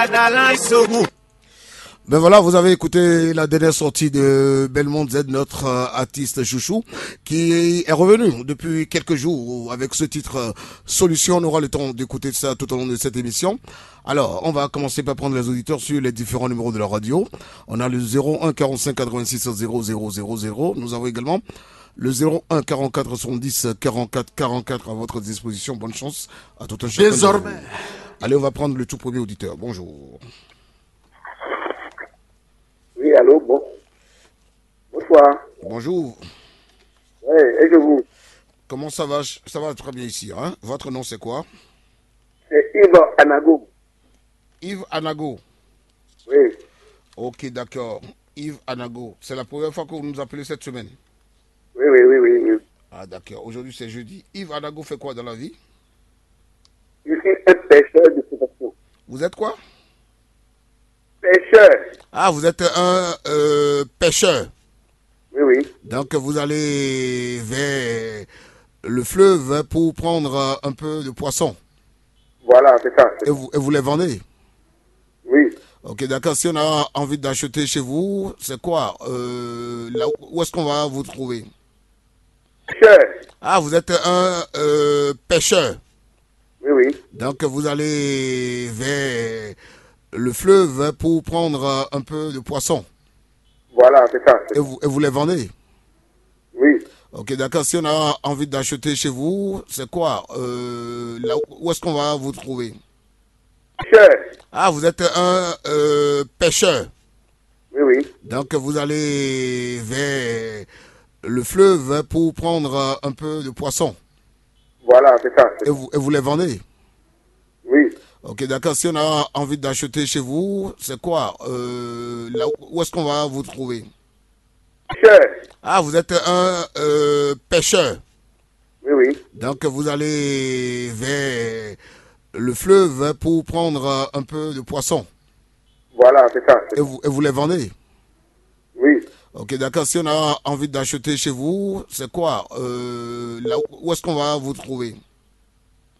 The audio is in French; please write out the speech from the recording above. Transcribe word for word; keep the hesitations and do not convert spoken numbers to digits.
Ben voilà, vous avez écouté la dernière sortie de Belmont Z, notre euh, artiste chouchou, qui est revenu depuis quelques jours avec ce titre euh, Solution. On aura le temps d'écouter ça tout au long de cette émission. Alors, on va commencer par prendre les auditeurs sur les différents numéros de la radio. On a le zéro un quarante-cinq quatre-vingt-six zéro zéro zéro zéro. Nous avons également le zéro un quarante-quatre soixante-dix quarante-quatre quarante-quatre à votre disposition. Bonne chance à tout un chacun. Désormais. Allez, on va prendre le tout premier auditeur. Bonjour. Oui, allô, bon. Bonsoir. Bonjour. Oui, et je vous. Comment ça va? Ça va très bien ici. Hein? Votre nom, c'est quoi? C'est Yves Anago. Yves Anago. Oui. Ok, d'accord. Yves Anago. C'est la première fois que vous nous appelez cette semaine? Oui, oui, oui, oui. oui. Ah, d'accord. Aujourd'hui, c'est jeudi. Yves Anago fait quoi dans la vie? Je suis un pêcheur de profession. Vous êtes quoi? Pêcheur. Ah, vous êtes un euh, pêcheur. Oui, oui. Donc, vous allez vers le fleuve pour prendre un peu de poisson. Voilà, c'est ça. Et vous, et vous les vendez? Oui. Ok, d'accord. Si on a envie d'acheter chez vous, c'est quoi euh, là, où est-ce qu'on va vous trouver? Pêcheur. Ah, vous êtes un euh, pêcheur. Oui, oui. Donc, vous allez vers le fleuve pour prendre un peu de poisson. Voilà, c'est ça. Et vous, et vous les vendez? Oui. Ok, d'accord. Si on a envie d'acheter chez vous, c'est quoi euh, là, où est-ce qu'on va vous trouver? Pêcheur. Ah, vous êtes un euh, pêcheur. Oui, oui. Donc, vous allez vers le fleuve pour prendre un peu de poisson. Voilà, c'est ça. Et vous, et vous les vendez? Oui. Ok, d'accord. Si on a envie d'acheter chez vous, c'est quoi euh, là, où est-ce qu'on va vous trouver? Pêcheur. Ah, vous êtes un euh, pêcheur. Oui, oui. Donc, vous allez vers le fleuve pour prendre un peu de poisson. Voilà, c'est ça. Et vous, et vous les vendez? Oui. Ok, d'accord. Si on a envie d'acheter chez vous, c'est quoi euh, là, où est-ce qu'on va vous trouver?